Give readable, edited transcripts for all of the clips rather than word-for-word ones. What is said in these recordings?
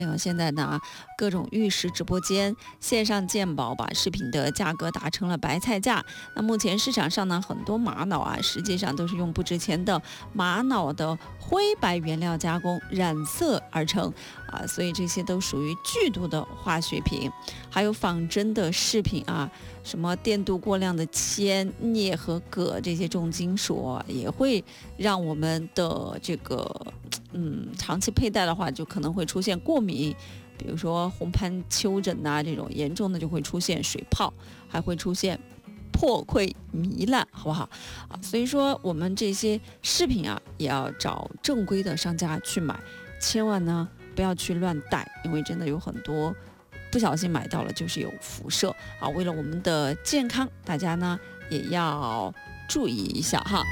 现在呢，各种玉石直播间线上鉴宝，把食品的价格打成了白菜价。那目前市场上呢，很多玛瑙啊，实际上都是用不值钱的玛瑙的灰白原料加工染色而成啊，所以这些都属于剧毒的化学品。还有仿真的饰品啊，什么电镀过量的铅、镍和铬这些重金属也会让我们的这个长期佩戴的话，就可能会出现过敏，比如说红斑丘疹呐、这种严重的就会出现水泡，还会出现破溃糜烂，好不好啊？所以说我们这些饰品啊，也要找正规的商家去买，千万呢不要去乱带，因为真的有很多不小心买到了就是有辐射啊。为了我们的健康，大家呢也要注意一下哈。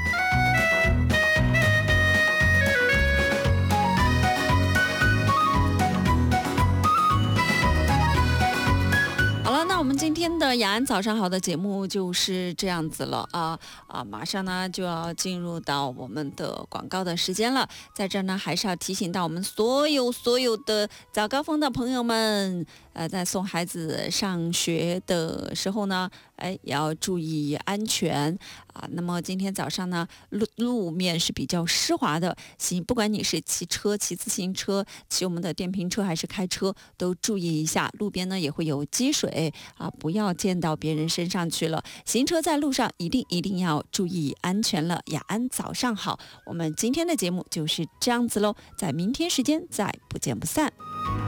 好了，那我们今天的雅安早上好的节目就是这样子了马上呢就要进入到我们的广告的时间了。在这儿呢，还是要提醒到我们所有的早高峰的朋友们，在送孩子上学的时候呢，也要注意安全啊。那么今天早上呢，路面是比较湿滑的，不管你是骑车、骑自行车、骑我们的电瓶车还是开车，都注意一下，路边呢也会有积水啊，不要溅到别人身上去了。行车在路上一定要注意安全了。雅安早上好，我们今天的节目就是这样子喽，在明天时间再不见不散。